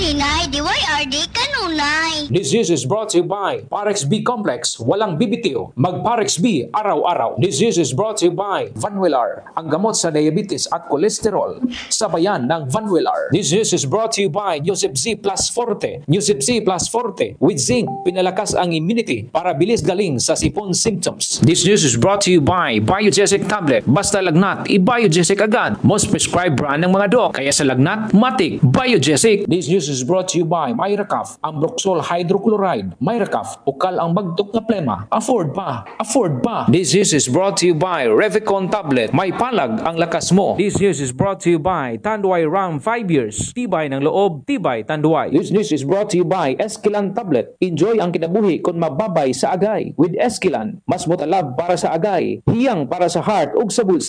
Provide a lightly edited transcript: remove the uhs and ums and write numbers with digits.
ninay, DYRD kanunay. This news is brought to you by Parex B Complex, walang bibitiw. Mag Parex B araw-araw. This news is brought to you by Vanwillar, ang gamot sa diabetes at kolesterol. Sabayan ng Vanwillar. This news is brought to you by Yosef Z Plus Forte. Yosef Z Plus Forte with zinc, pinalakas ang immunity para bilis galing sa sipon symptoms. This news is brought to you by Biogesic Tablet. Basta lagnat, i-Biogesic agad. Most prescribed brand ng mga dok. Kaya sa lagnat, matik, Biogesic. This news is brought to you by Myracaf, ang Broxol Hydrochloride. Myracaf, ukal ang bagtok na plema. Afford pa. This news is brought to you by Revicon Tablet. May palag ang lakas mo. This news is brought to you by Tanduay Ram 5 years. Tibay ng loob, tibay Tanduay. This news is brought to you by Esquilan Tablet. Enjoy ang kinabuhi kung mababay sa agay. With Esquilan, mas motalab para sa agay, hiyang para sa heart ug sa bulsa.